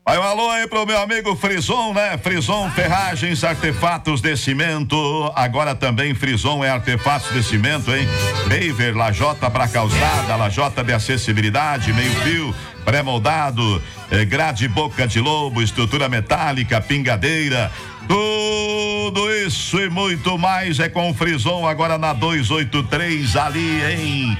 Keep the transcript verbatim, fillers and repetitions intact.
Aí um alô aí pro meu amigo Frison, né? Frison Ferragens, Artefatos de Cimento. Agora também Frison é artefatos de cimento, hein? Paver, lajota pra calçada, lajota de acessibilidade, meio fio, pré-moldado, eh, grade boca de lobo, estrutura metálica, pingadeira. Tudo isso e muito mais é com o Frison agora na duzentos e oitenta e três ali em